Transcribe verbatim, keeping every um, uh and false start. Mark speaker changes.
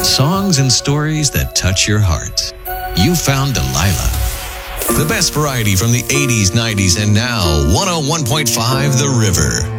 Speaker 1: Songs and stories that touch your heart. You found Delilah. The best variety from the eighties, nineties, and now one oh one point five The River.